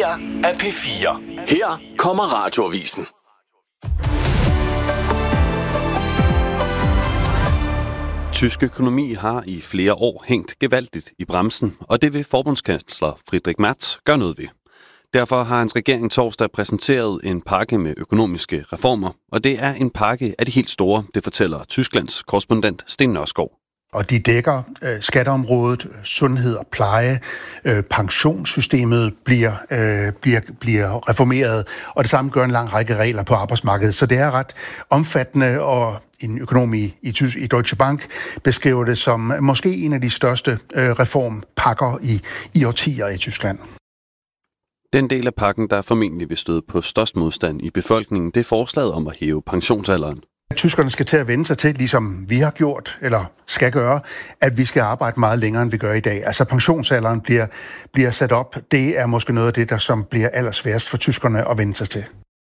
her er P4. Her kommer Radioavisen. Tysk økonomi har i flere år hængt gevaldigt i bremsen, og det vil forbundskansler Friedrich Merz gøre noget ved. Derfor har hans regering torsdag præsenteret en pakke med økonomiske reformer, og det er en pakke af de helt store, det fortæller Tysklands korrespondent Sten Nørskov. Og de dækker skatteområdet, sundhed og pleje, pensionssystemet bliver reformeret, og det samme gør en lang række regler på arbejdsmarkedet. Så det er ret omfattende, og en økonom i Deutsche Bank beskriver det som måske en af de største reformpakker i årtier i Tyskland. Den del af pakken, der formentlig vil støde på størst modstand i befolkningen, det er forslaget om at hæve pensionsalderen. Tyskerne skal til at vende sig til, ligesom vi har gjort, eller skal gøre, at vi skal arbejde meget længere, end vi gør i dag. Altså pensionsalderen bliver sat op. Det er måske noget af det, der som bliver allersværest for tyskerne at vende sig til.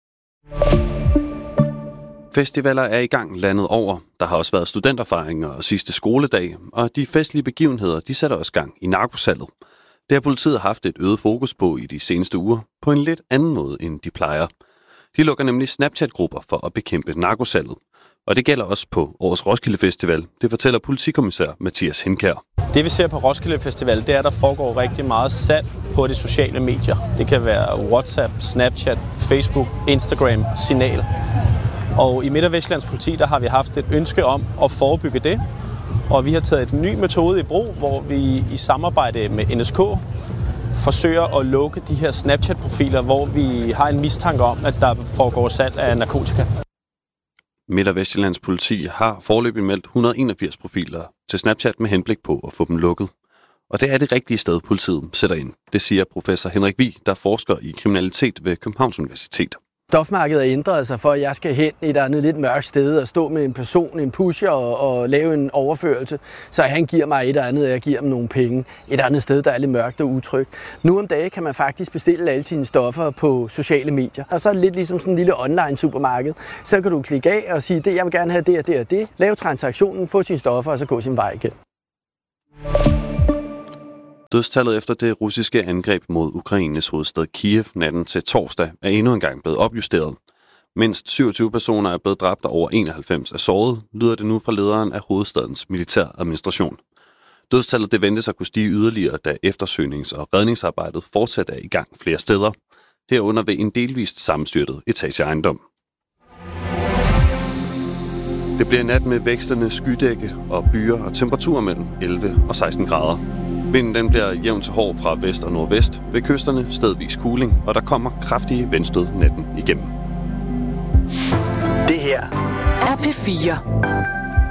Festivaler er i gang landet over. Der har også været studenterfejringer og sidste skoledag, og de festlige begivenheder, de sætter også gang i narkosalget. Det har politiet haft et øget fokus på i de seneste uger, på en lidt anden måde, end de plejer. De lukker nemlig Snapchat-grupper for at bekæmpe narkosalget. Og det gælder også på årets Roskilde Festival. Det fortæller politikommissær Mathias Henkjær. Det vi ser på Roskilde Festival, det er, at der foregår rigtig meget salg på de sociale medier. Det kan være WhatsApp, Snapchat, Facebook, Instagram, Signal. Og i Midt- og Vestjyllands politi, der har vi haft et ønske om at forebygge det. Og vi har taget en ny metode i brug, hvor vi i samarbejde med NSK forsøger at lukke de her Snapchat-profiler, hvor vi har en mistanke om, at der foregår salg af narkotika. Midt- og Vestjyllands politi har foreløbig meldt 181 profiler til Snapchat med henblik på at få dem lukket. Og det er det rigtige sted, politiet sætter ind. Det siger professor Henrik Vig, der forsker i kriminalitet ved Københavns Universitet. Stofmarkedet har ændret sig for, at jeg skal hen et andet lidt mørkt sted og stå med en person, en pusher og lave en overførelse. Så han giver mig et eller andet, og jeg giver ham nogle penge. Et andet sted, der er lidt mørkt og utrygt. Nu om dagen kan man faktisk bestille alle sine stoffer på sociale medier. Og så er det lidt ligesom sådan en lille online supermarked. Så kan du klikke af og sige, det jeg vil gerne have det og det og det. Lave transaktionen, få sine stoffer og så gå sin vej igen. Dødstallet efter det russiske angreb mod Ukraines hovedstad Kiev natten til torsdag er endnu engang blevet opjusteret. Mindst 27 personer er blevet dræbt og over 91 er såret, lyder det nu fra lederen af hovedstadens militæradministration. Dødstallet det ventes at kunne stige yderligere, da eftersøgnings- og redningsarbejdet fortsat er i gang flere steder, herunder ved en delvist sammenstyrtet etageejendom. Det bliver nat med vækstende skydække og byer og temperaturer mellem 11 og 16 grader. Vinden den bliver jævnt til hård fra vest og nordvest, ved kysterne stedvis kuling, og der kommer kraftige vindstød natten igennem. Det her er P4.